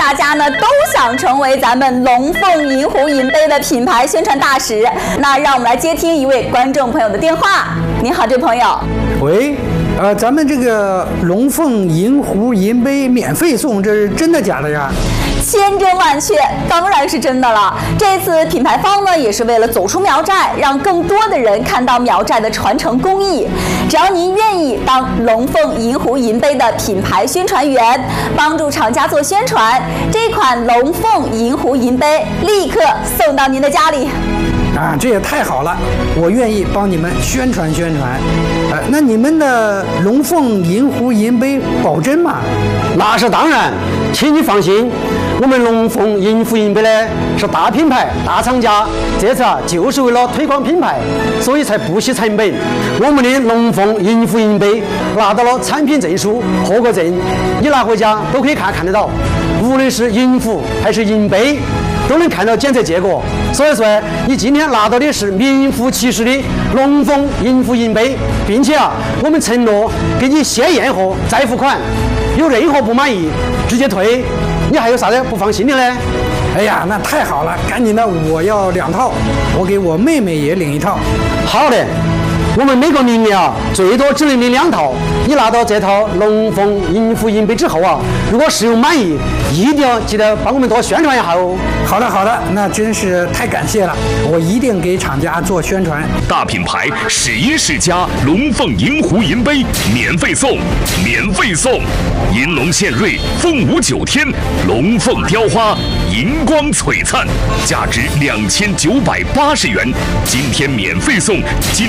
大家呢都想成为咱们龙凤银狐银杯的品牌宣传大使。那让我们来接听一位观众朋友的电话。您好，这位朋友。 喂，咱们这个龙凤银狐银杯免费送，这是真的假的呀？ 千真万确，当然是真的了。这次品牌方呢，也是为了走出苗寨，让更多的人看到苗寨的传承工艺。只要您愿意当龙凤银狐银杯的品牌宣传员，帮助厂家做宣传，这款龙凤银狐银杯立刻送到您的家里。 啊，这也太好了！我愿意帮你们宣传宣传。那你们的龙凤银狐银杯保真吗？ 那是当然，请你放心。我们龙凤银狐银杯呢是大品牌、大厂家，这次就是为了推广品牌，所以才不惜成本。我们的龙凤银狐银杯拿到了产品证书、合格证，你拿回家都可以看得到。无论是银狐还是银杯，都能看到检测结果。所以说，你今天拿到的是名副其实的龙凤银狐银杯，并且我们承诺给你先验货再付款，有任何不满意直接退。你还有啥子不放心的呢？ 哎呀，那太好了！赶紧的，我要2套，我给我妹妹也领1套。 好的，我们每个邻里最多只能领2套。你拿到这套龙凤银狐银杯之后如果使用满意，一定要记得帮我们多宣传一下哦。 好的，那真是太感谢了，我一定给厂家做宣传。 大品牌10一世家龙凤银狐银杯免费送，银龙献瑞，凤舞9天，龙凤雕花，银光璀璨，价值2980元，今天免费送，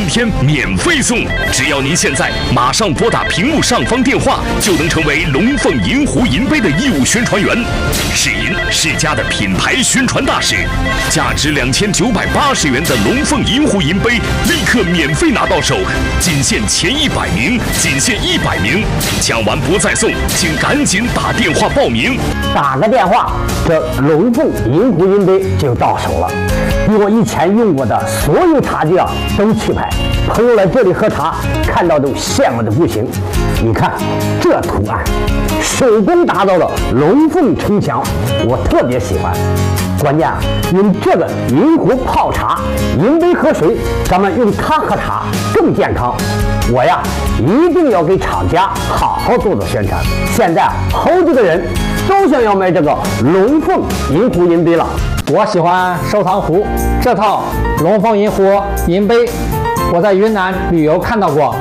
只要您现在马上拨打屏幕上方电话，就能成为龙凤银狐银杯的义务宣传员，是银世家的品牌宣传大使。价值2980元的龙凤银狐银杯立刻免费拿到手，仅限前100名，抢完不再送，请赶紧打电话报名。 打个电话，这龙凤银狐银杯就到手了，比我以前用过的所有茶具都气派。朋友来这里喝茶，看到都羡慕的不行。你看这图案，手工打造的龙凤城墙，我特别喜欢。关键用这个银壶泡茶，银杯喝水，咱们用它喝茶更健康。我一定要给厂家好好做宣传。现在好几个人都想要买这个龙凤银狐银杯了。 我喜欢收藏壶，这套龙凤银壶银杯我在云南旅游看到过。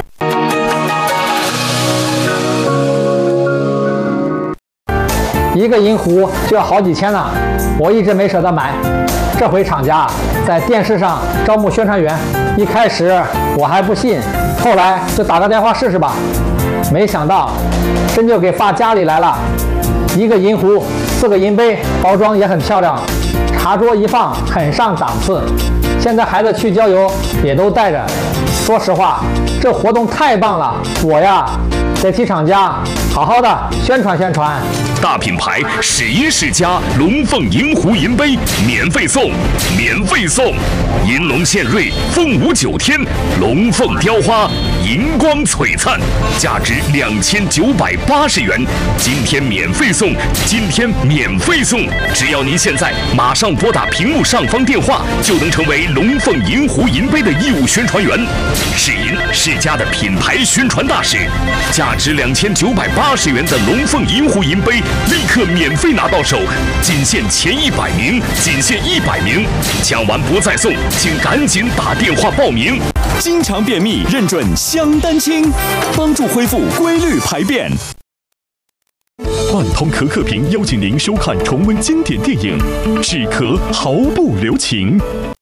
一个银壶就要好几千呢，我一直没舍得买。这回厂家在电视上招募宣传员，一开始我还不信，后来就打个电话试试吧。没想到真就给发家里来了，一个银壶4个银杯，包装也很漂亮，茶桌一放很上档次。现在孩子去郊游也都带着。说实话，这活动太棒了，我得替厂家好好的宣传宣传。 大品牌10一世家龙凤银狐银杯免费送，银龙献瑞，凤舞9天，龙凤雕花，银光璀璨，价值2980元，今天免费送，只要您现在马上拨打屏幕上方电话，就能成为龙凤银狐银杯的义务宣传员，是银世家的品牌宣传大使。价值2980元的龙凤银狐银杯立刻免费拿到手，仅限前100名，抢完不再送，请赶紧打电话报名。 经常便秘认准香丹清，帮助恢复规律排便。万通可可屏邀请您收看重温经典电影《止咳毫不留情》。